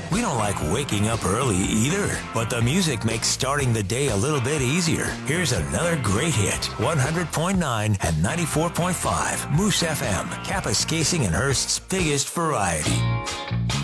We don't like waking up early either, but the music makes starting the day a little bit easier. Here's another great hit, 100.9 and 94.5 Moose FM, Kapuskasing and Hearst's biggest variety.